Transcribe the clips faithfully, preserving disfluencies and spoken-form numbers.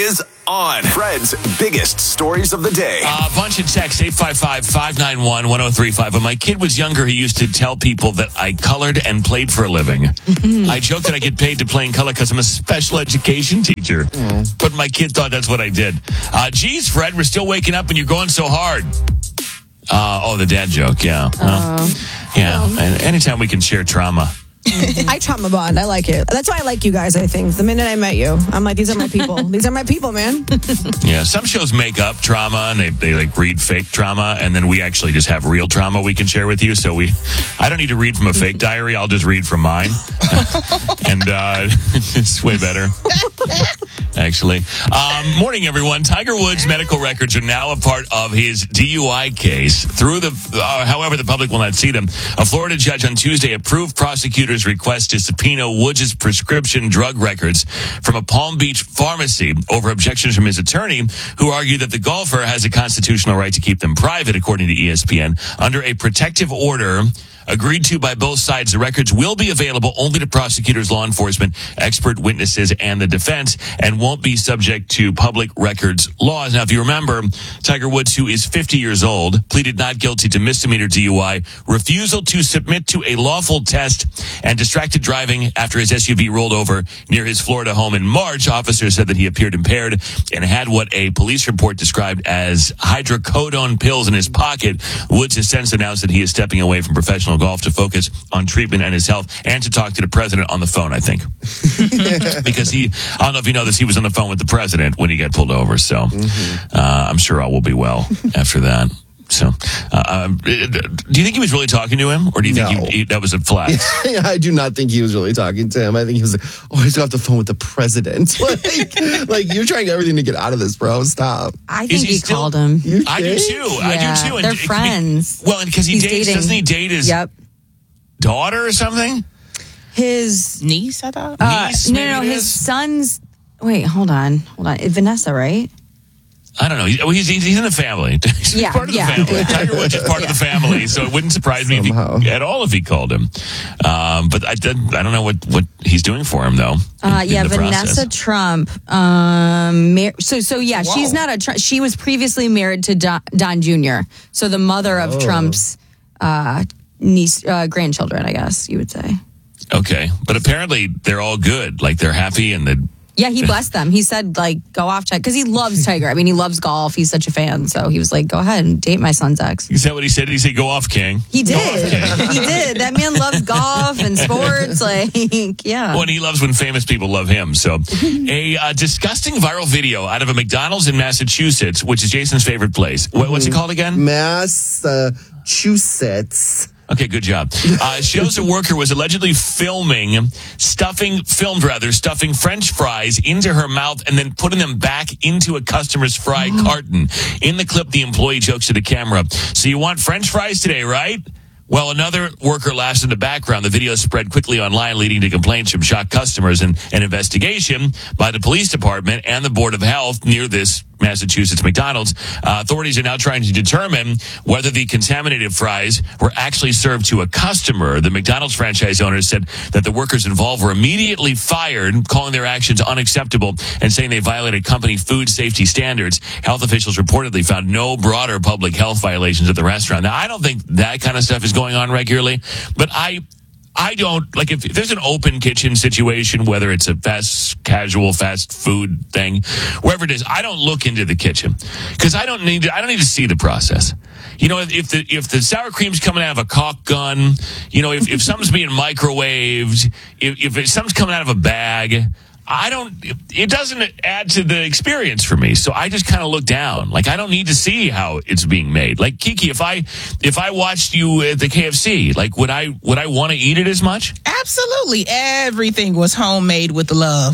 is on. Fred's biggest stories of the day. A uh, bunch of texts, eight five five, five nine one, one oh three five. When my kid was younger, he used to tell people that I colored and played for a living. I joke that I get paid to play in color because I'm a special education teacher. Mm. But my kid thought that's what I did. Uh, geez, Fred, we're still waking up and you're going so hard. Uh, oh, the dad joke, yeah. Uh, well, yeah, and anytime we can share trauma. I trauma bond. I like it. That's why I like you guys, I think. The minute I met you, I'm like, these are my people. These are my people, man. Yeah, some shows make up trauma and they, they like read fake trauma, and then we actually just have real trauma we can share with you. So we, I don't need to read from a fake diary. I'll just read from mine. and uh, it's way better, actually. Um, morning, everyone. Tiger Woods' medical records are now a part of his D U I case. Through the, uh, however, the public will not see them. A Florida judge on Tuesday approved prosecutors' request to subpoena Woods' prescription drug records from a Palm Beach pharmacy over objections from his attorney, who argued that the golfer has a constitutional right to keep them private, according to E S P N. Under a protective order agreed to by both sides, the records will be available only to prosecutors, law enforcement, expert witnesses, and the defense, and won't be subject to public records laws. Now, if you remember, Tiger Woods, who is fifty years old, pleaded not guilty to misdemeanor D U I, refusal to submit to a lawful test, and distracted driving after his S U V rolled over near his Florida home in March. Officers said that he appeared impaired and had what a police report described as hydrocodone pills in his pocket. Woods has since announced that he is stepping away from professional golf to focus on treatment and his health, and to talk to the president on the phone, I think. Because he, I don't know if you know this, he was on the phone with the president when he got pulled over. So mm-hmm. uh, I'm sure all will be well after that. So, uh, um, do you think he was really talking to him, or do you think no. he, he, that was a flex? Yeah, I do not think he was really talking to him. I think he was like, oh, he's got off the phone with the president. like, like, you're trying everything to get out of this, bro. Stop. I think he, he still, called him. You I do too. Yeah, I do too. And they're friends. Well, because he He's dates, dating. doesn't he date his yep. daughter or something? His niece, I thought. Uh, niece, no, no, maybe it his is? son's. Wait, hold on, hold on. Vanessa, right? I don't know. He's, he's, he's in the family. He's Yeah, part of yeah. the family. Tiger Woods is part Yeah. of the family, so it wouldn't surprise me if he, at all if he called him. Um, but I, did, I don't know what, what he's doing for him, though. In, Uh, yeah, in the Vanessa process. Trump. Um, mar- so, so yeah, Whoa. she's not a. Tr- she was previously married to Don, Don Junior So the mother of Oh. Trump's uh, niece, uh, grandchildren, I guess you would say. Okay, but apparently they're all good. Like they're happy and they. Yeah, he blessed them. He said, like, go off, because he loves Tiger. I mean, he loves golf. He's such a fan. So he was like, go ahead and date my son's ex. Is that what he said? Did he say, go off, King? He Go did. off, King. He did. That man loves golf and sports. Like, yeah. Well, and he loves when famous people love him. So, a uh, disgusting viral video out of a McDonald's in Massachusetts, which is Jason's favorite place. What, what's it called again? Massachusetts. Okay, good job. Uh, shows a worker was allegedly filming, stuffing, filmed rather, stuffing French fries into her mouth and then putting them back into a customer's fry carton. In the clip, the employee jokes to the camera, "So you want French fries today, right?" Well, another worker laughs in the background. The video spread quickly online, leading to complaints from shocked customers and an investigation by the police department and the Board of Health near this Massachusetts McDonald's. Uh, authorities are now trying to determine whether the contaminated fries were actually served to a customer. The McDonald's franchise owners said that the workers involved were immediately fired, calling their actions unacceptable and saying they violated company food safety standards. Health officials reportedly found no broader public health violations at the restaurant. Now, I don't think that kind of stuff is going on regularly, but I... I don't, like, if, if there's an open kitchen situation, whether it's a fast, casual, fast food thing, wherever it is, I don't look into the kitchen because I don't need to, I don't need to see the process. You know, if the, if the sour cream's coming out of a caulk gun, you know, if, if something's being microwaved, if, if it's, something's coming out of a bag, I don't, it doesn't add to the experience for me. So I just kind of look down. Like, I don't need to see how it's being made. Like, Kiki, if I, if I watched you at the K F C, like, would I, would I want to eat it as much? Absolutely. Everything was homemade with love.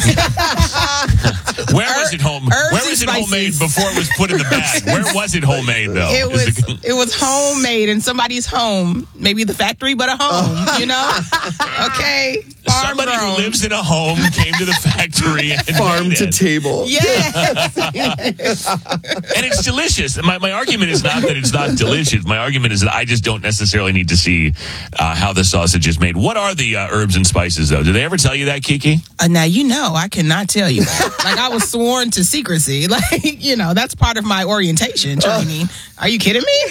Where was it home? Herbs Where and was it spices. homemade before it was put in the bag? Where was it homemade, though? It Is was it- it was homemade in somebody's home. Maybe the factory, but a home, you know? Okay. Farm Somebody grown. who lives in a home came to the factory and Farm made to it. table. Yes. And it's delicious. My, my argument is not that it's not delicious. My argument is that I just don't necessarily need to see uh, how the sausage is made. What are the uh, herbs and spices, though? Did they ever tell you that, Kiki? Uh, now, you know, I cannot tell you that. Like, I was sworn sworn to secrecy. Like, you know, that's part of my orientation training. Are you kidding me?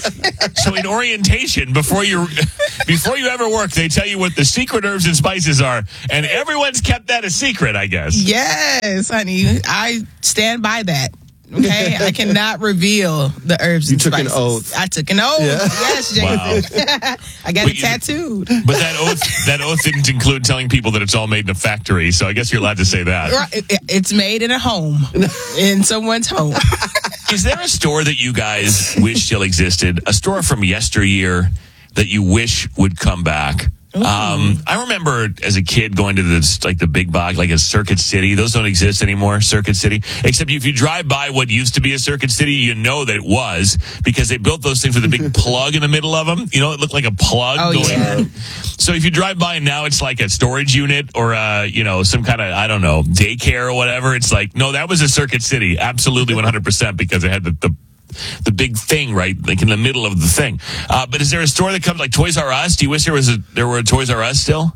So in orientation, before you before you ever work, they tell you what the secret herbs and spices are, and everyone's kept that a secret, I guess. Yes, honey. I stand by that. Okay, I cannot reveal the herbs. You and took spices. an oath. I took an oath. Yeah. Yes, Jason. Wow. I got But it you- tattooed. But that oath that oath didn't include telling people that it's all made in a factory, so I guess you're allowed to say that. Right, it- it- It's made in a home, in someone's home. Is there a store that you guys wish still existed? A store from yesteryear that you wish would come back? Um, I remember as a kid going to this, like the big box, like a Circuit City. Those don't exist anymore, Circuit City. Except if you drive by what used to be a Circuit City, you know that it was, because they built those things with a big plug in the middle of them. You know, it looked like a plug. Oh, going yeah. So if you drive by and now it's like a storage unit or, uh, you know, some kind of, I don't know, daycare or whatever. It's like, no, that was a Circuit City. Absolutely one hundred percent, because it had the, the the big thing, right, like in the middle of the thing. Uh, but is there a store that comes like Toys R Us? Do you wish there was a there were a Toys R Us still?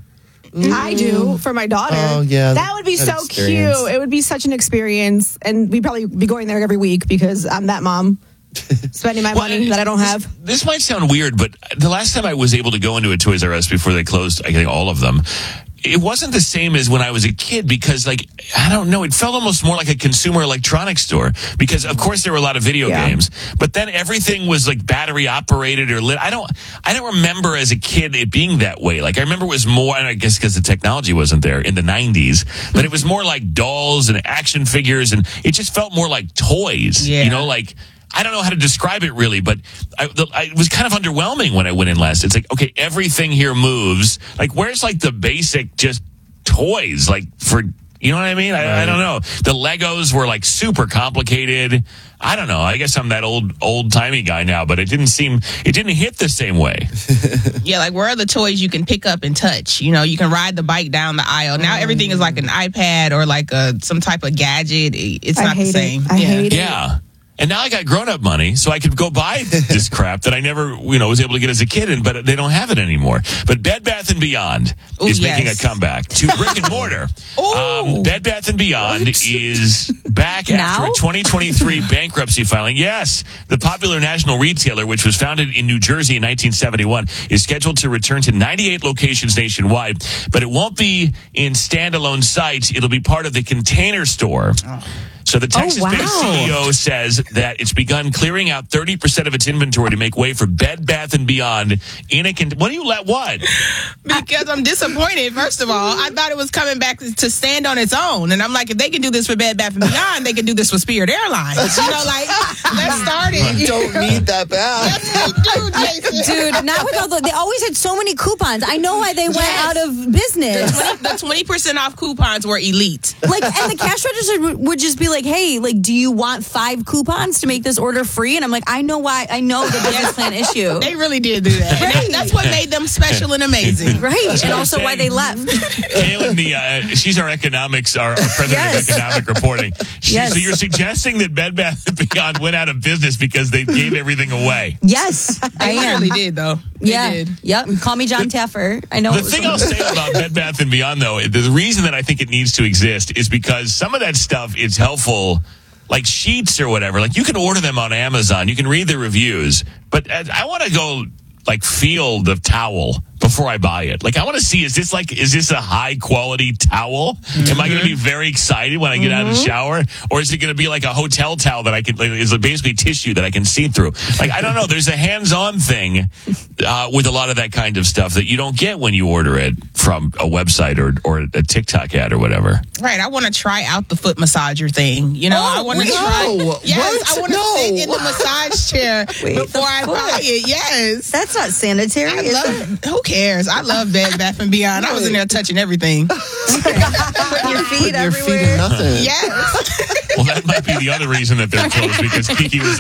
I do for my daughter. Oh, yeah, that would be that so experience. cute. It would be such an experience, and we'd probably be going there every week because I'm that mom, spending my Well, money that I don't this- have. This might sound weird, but the last time I was able to go into a Toys R Us before they closed, I think all of them, it wasn't the same as when I was a kid, because, like, I don't know, it felt almost more like a consumer electronics store, because of course there were a lot of video Yeah. games, but then everything was like battery operated or lit. I don't, I don't remember as a kid it being that way. Like, I remember it was more, and I guess because the technology wasn't there in the nineties, but it was more like dolls and action figures, and it just felt more like toys, Yeah. you know, like, I don't know how to describe it really, but I, the, I, it was kind of underwhelming when I went in last. It's like, okay, everything here moves. Like, where's like the basic just toys? Like, for, you know what I mean? I, I don't know. The Legos were like super complicated. I don't know. I guess I'm that old, old timey guy now, but it didn't seem, it didn't hit the same way. Yeah, like where are the toys you can pick up and touch? You know, you can ride the bike down the aisle. Now everything is like an iPad or like a some type of gadget. It's I not the hate same. it. I yeah. hate it. Yeah. And now I got grown-up money, so I could go buy this crap that I never, you know, was able to get as a kid, and but they don't have it anymore. But Bed Bath and Beyond Ooh, is making yes. a comeback to brick and mortar. Um, Bed Bath and Beyond is back after Now? a twenty twenty-three bankruptcy filing. Yes, the popular national retailer, which was founded in New Jersey in nineteen seventy-one, is scheduled to return to ninety-eight locations nationwide, but it won't be in standalone sites. It'll be part of the Container Store. So the Texas-based wow. C E O says that it's begun clearing out thirty percent of its inventory to make way for Bed Bath and Beyond in a. Con- what do you let? What? Because I'm disappointed. First of all, I thought it was coming back to stand on its own, and I'm like, if they can do this for Bed Bath and Beyond, they can do this for Spirit Airlines. You know, like let's start it. You don't need that bad. Yes, they do, Jason. Dude, not with all the, they always had so many coupons. I know why they went Yes. out of business. The twenty percent off coupons were elite. Like, and the cash register would- would just be like, hey, like, do you want five coupons to make this order free? And I'm like, I know why, I know the business plan issue. They really did do that. And that- That's what made them special and amazing. Right, and also why they left. Kaylin, the uh, she's our economics, our, our president Yes. of economic reporting. She, Yes. So you're suggesting that Bed Bath and Beyond went out of business because they gave everything away. Yes, I They am. really did, though. They Yeah, did. yep. Call me John Taffer. I know. The it was thing I'll say about Bed Bath and Beyond, though, the reason that I think it needs to exist is because some of that stuff is helpful, like sheets or whatever. Like, you can order them on Amazon, you can read the reviews, but uh, I want to go like feel the towel before I buy it. Like, I want to see, is this like, is this a high quality towel? Mm-hmm. Am I going to be very excited when I get mm-hmm. out of the shower? Or is it going to be like a hotel towel that I can, like, is basically tissue that I can see through? Like, I don't know. There's a hands-on thing uh, with a lot of that kind of stuff that you don't get when you order it from a website or, or a TikTok ad or whatever. Right. I want to try out the foot massager thing. You know, Oh, I want to no. try. Yes, What? I want to No. sit in the massage chair Wait, before the I foot. buy it. Yes. That's not sanitary. I is it? love, who cares? I love Bed Bath and Beyond. I was in there touching everything. Putting your feet Put your feet everywhere. in nothing. Yes. Well, that might be the other reason that they're closed, because Kiki was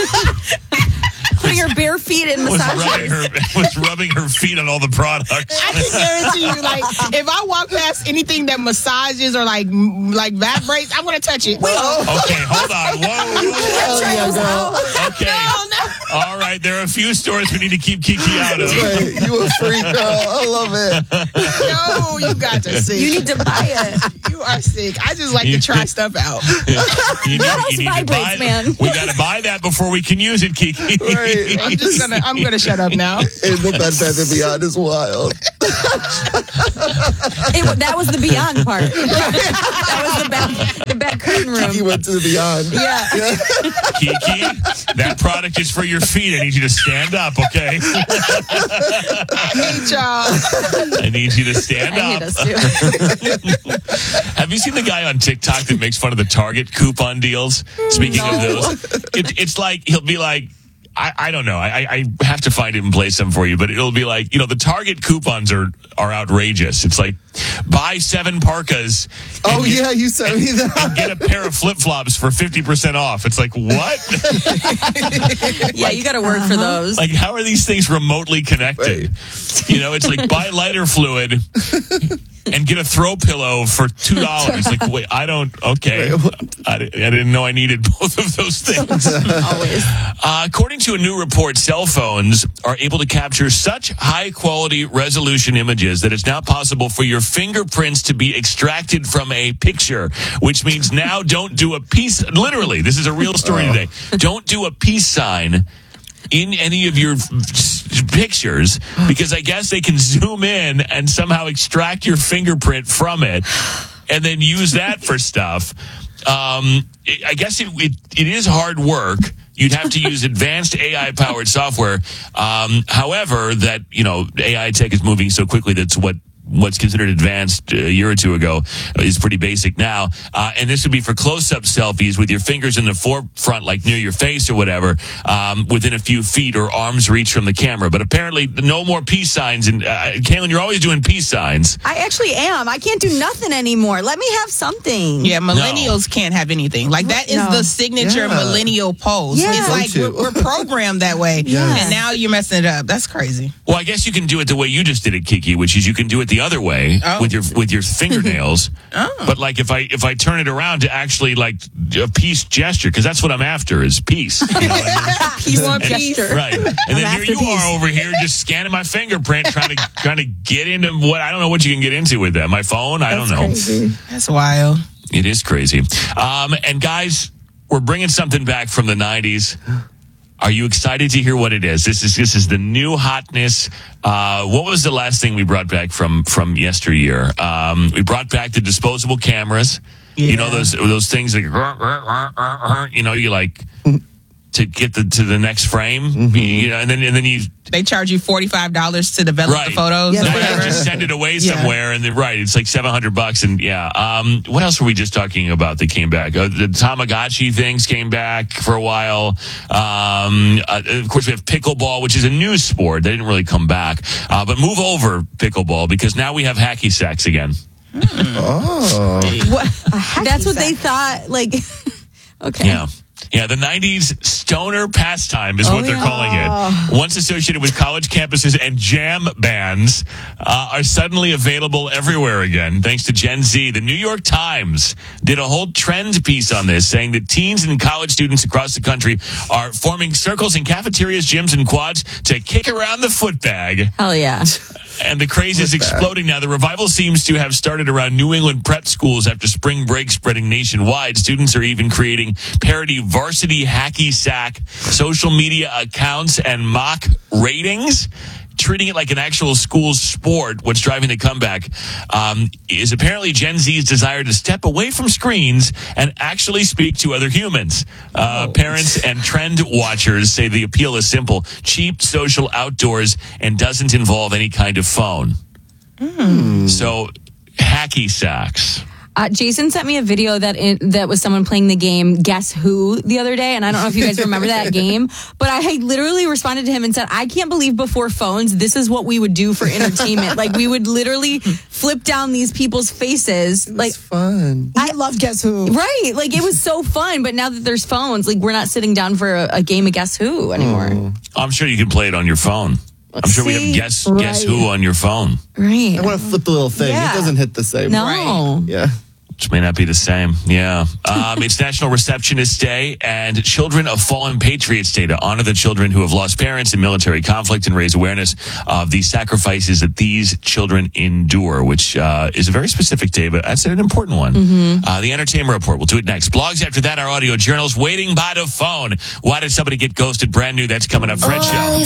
Putting your bare feet in was massage. rubbing her was rubbing her feet on all the products. I can guarantee you, like, if I walk past anything that massages or like m- like vibrates, I'm gonna touch it. Okay, hold on. Whoa, whoa, Hell yeah, girl. whoa. Okay. No, no. All right, there are a few stores we need to keep Kiki out of. Right. You a freak, girl. I love it. No, you got to see. You need to buy it. You are sick. I just like You- to try stuff out. You need, What else you need to vibrates, buy, man? We got to buy that before we can use it, Kiki. Right. I'm just gonna. I'm gonna shut up now. And the Bed Bath and Beyond is wild. It, that was the beyond part. That was the back, the back curtain room. He went to the Beyond. Yeah. Kiki, that product is for your feet. I need you to stand up, okay? I need y'all. I need you to stand I hate up. us too. Have you seen the guy on TikTok that makes fun of the Target coupon deals? Speaking of those, it, it's like he'll be like, I, I don't know. I, I have to find it and play some for you, but it'll be like, you know, the Target coupons are, are outrageous. It's like, buy seven parkas. and Oh, get- yeah, you sent me that. and get a pair of flip flops for fifty percent off. It's like, what? Yeah, you got to work for those. Like, how are these things remotely connected? You know, it's like buy lighter fluid and get a throw pillow for two dollars. Like, wait, I don't. Okay, I, di- I didn't know I needed both of those things. Always. Uh, according to a new report, cell phones are able to capture such high quality resolution images that it's now possible for your fingerprints to be extracted from a picture, which means now don't do a peace. Literally, this is a real story today. Don't do a peace sign in any of your f- pictures because I guess they can zoom in and somehow extract your fingerprint from it and then use that for stuff. Um, it, I guess it, it, it is hard work. You'd have to use advanced A I-powered software. Um, however, that, you know, A I tech is moving so quickly that's what what's considered advanced a year or two ago is pretty basic now. Uh, and this would be for close-up selfies with your fingers in the forefront, like near your face or whatever, um, within a few feet or arm's reach from the camera. But apparently no more peace signs. And uh, Kaylin, you're always doing peace signs. I actually am. I can't do nothing anymore. Let me have something. Yeah, millennials can't have anything. Like, that is No. the signature Yeah. millennial pose. Yeah. It's like Go-to. we're, we're programmed that way. Yeah. And now you're messing it up. That's crazy. Well, I guess you can do it the way you just did it, Kiki, which is you can do it the other way Oh. with your with your fingernails. Oh. But like if I if I turn it around to actually like a peace gesture, because that's what I'm after is peace. You know, and- Peace You want and peace? gesture. right. And then here after you peace. are over here just scanning my fingerprint, trying to trying to get into what I don't know what you can get into with that. My phone, I don't know. Crazy. That's wild. It is crazy. Um, and guys, we're bringing something back from the nineties. Are you excited to hear what it is? This is this is the new hotness. Uh, what was the last thing we brought back from from yesteryear? Um, we brought back the disposable cameras. You know Yeah. those those things like you know you like to get the to the next frame. You know, and then and then you They charge you forty-five dollars to develop Right. the photos Yeah. or now you whatever. just send it away Yeah. somewhere, and then right, it's like seven hundred bucks, and yeah. Um, what else were we just talking about that came back? Uh, the Tamagotchi things came back for a while. Um, uh, of course, we have pickleball, which is a new sport. They didn't really come back, uh, but move over pickleball because now we have hacky sacks again. Oh. That's what they thought. Like, okay. Yeah. Yeah, the nineties stoner pastime is what they're calling it. Once associated with college campuses and jam bands, uh, are suddenly available everywhere again, thanks to Gen Z. The New York Times did a whole trend piece on this, saying that teens and college students across the country are forming circles in cafeterias, gyms, and quads to kick around the footbag. Hell yeah. And the craze is exploding now. The revival seems to have started around New England prep schools after spring break spreading nationwide. Students are even creating parody varsity hacky sack social media accounts and mock ratings, treating it like an actual school sport. What's driving the comeback um, is apparently Gen Z's desire to step away from screens and actually speak to other humans. Uh, Oh. Parents and trend watchers say the appeal is simple: cheap, social, outdoors, and doesn't involve any kind of phone. So, hacky sacks. Uh, Jason sent me a video that in, that was someone playing the game Guess Who the other day, and I don't know if you guys remember that game, but I had literally responded to him and said, I can't believe before phones, this is what we would do for entertainment. Like, we would literally flip down these people's faces. Like, It's fun. I love Guess Who. right. Like, it was so fun, but now that there's phones, like, we're not sitting down for a, a game of Guess Who anymore. I'm sure you can play it on your phone. I'm sure we have See? guess guess Right. who on your phone. Right. I want to flip the little thing. Yeah. It doesn't hit the same. No. Right. Yeah. Which may not be the same. Yeah. Um, it's National Receptionist Day and Children of Fallen Patriots Day to honor the children who have lost parents in military conflict and raise awareness of the sacrifices that these children endure, which uh, is a very specific day, but that's an important one. Mm-hmm. Uh, the Entertainment Report. We'll do it next. Blogs after that, our audio journals waiting by the phone. Why did somebody get ghosted? Brand new. That's coming up. Fred Show.